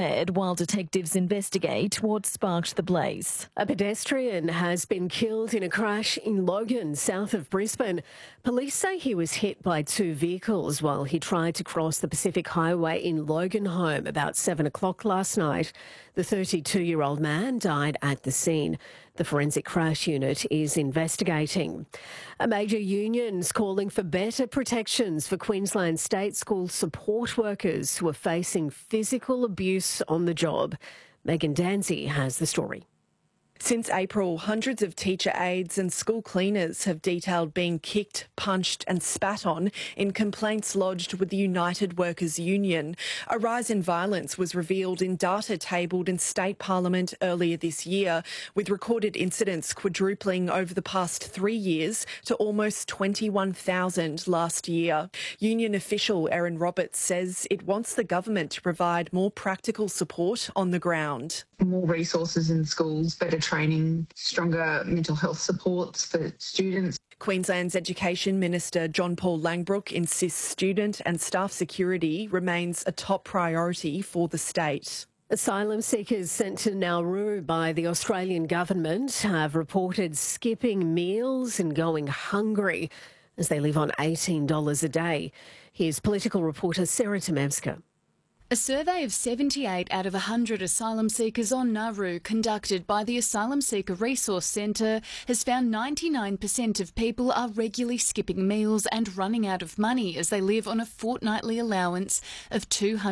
flared while detectives investigate what sparked the blaze. A pedestrian has been killed in a crash in Logan, south of Brisbane. Police say he was hit by two vehicles while he tried to cross the Pacific Highway in Logan home about 7 o'clock last night. The 32-year-old man died at the scene. The forensic crash unit is investigating. A major union's calling for better protections for Queensland state school support workers who are facing physical abuse on the job. Megan Danzy has the story. Since April, hundreds of teacher aides and school cleaners have detailed being kicked, punched and spat on in complaints lodged with the United Workers Union. A rise in violence was revealed in data tabled in State Parliament earlier this year, with recorded incidents quadrupling over the past 3 years to almost 21,000 last year. Union official Erin Roberts says it wants the government to provide more practical support on the ground. More resources in schools, better training, stronger mental health supports for students. Queensland's Education Minister John Paul Langbroek insists student and staff security remains a top priority for the state. Asylum seekers sent to Nauru by the Australian government have reported skipping meals and going hungry as they live on $18 a day. Here's political reporter Sarah Tomevska. A survey of 78 out of 100 asylum seekers on Nauru conducted by the Asylum Seeker Resource Centre has found 99% of people are regularly skipping meals and running out of money as they live on a fortnightly allowance of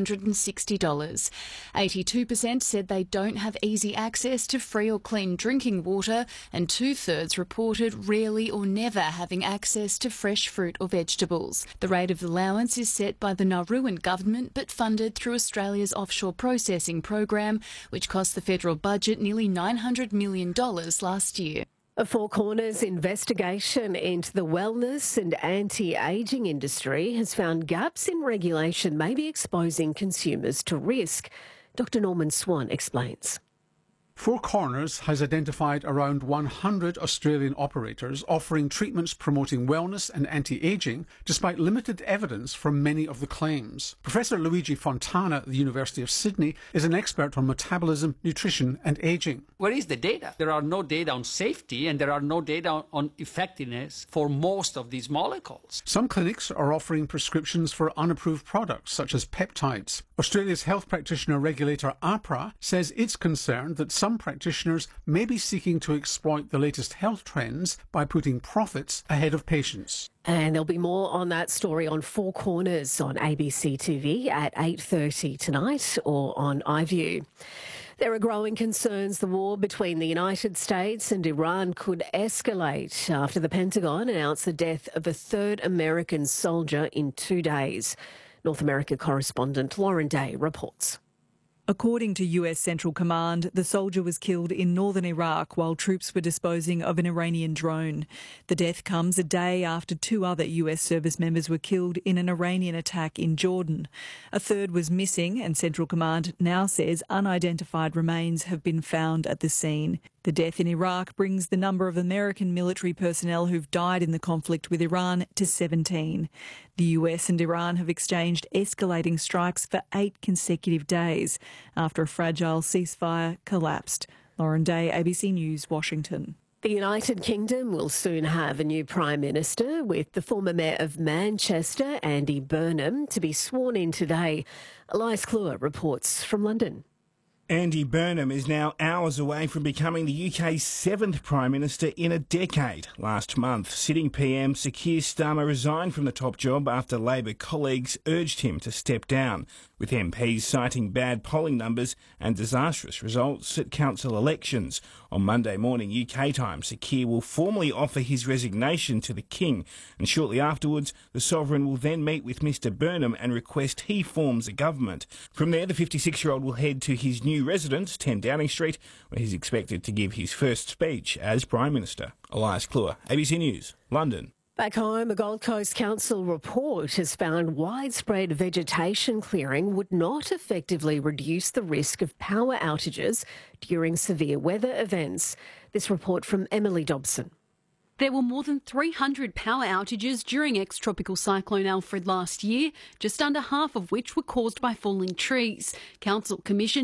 $260. 82% said they don't have easy access to free or clean drinking water, and 2/3 reported rarely or never having access to fresh fruit or vegetables. The rate of allowance is set by the Nauruan government but funded through Australia's offshore processing program, which cost the federal budget nearly $900 million last year. A Four Corners investigation into the wellness and anti-ageing industry has found gaps in regulation may be exposing consumers to risk. Dr. Norman Swan explains. Four Corners has identified around 100 Australian operators offering treatments promoting wellness and anti-ageing, despite limited evidence for many of the claims. Professor Luigi Fontana at the University of Sydney is an expert on metabolism, nutrition and ageing. Where is the data? There are no data on safety and there are no data on effectiveness for most of these molecules. Some clinics are offering prescriptions for unapproved products, such as peptides. Australia's health practitioner regulator AHPRA says it's concerned that some practitioners may be seeking to exploit the latest health trends by putting profits ahead of patients. And there'll be more on that story on Four Corners on ABC TV at 8:30 tonight or on iView. There are growing concerns the war between the United States and Iran could escalate after the Pentagon announced the death of a third American soldier in 2 days. North America correspondent Lauren Day reports. According to US Central Command, the soldier was killed in northern Iraq while troops were disposing of an Iranian drone. The death comes a day after 2 other US service members were killed in an Iranian attack in Jordan. A third was missing, and Central Command now says unidentified remains have been found at the scene. The death in Iraq brings the number of American military personnel who've died in the conflict with Iran to 17. The US and Iran have exchanged escalating strikes for 8 consecutive days after a fragile ceasefire collapsed. Lauren Day, ABC News, Washington. The United Kingdom will soon have a new Prime Minister, with the former Mayor of Manchester, Andy Burnham, to be sworn in today. Elias Kluwer reports from London. Andy Burnham is now hours away from becoming the UK's 7th Prime Minister in a decade. Last month, sitting PM Sir Keir Starmer resigned from the top job after Labor colleagues urged him to step down, with MPs citing bad polling numbers and disastrous results at council elections. On Monday morning UK time, Sir Keir will formally offer his resignation to the King, and shortly afterwards, the Sovereign will then meet with Mr Burnham and request he forms a government. From there, the 56-year-old will head to his new residence, 10 Downing Street, where he's expected to give his first speech as Prime Minister. Elias Kluwer, ABC News, London. Back home, a Gold Coast Council report has found widespread vegetation clearing would not effectively reduce the risk of power outages during severe weather events. This report from Emily Dobson. There were more than 300 power outages during ex-tropical cyclone Alfred last year, just under half of which were caused by falling trees. Council commissioned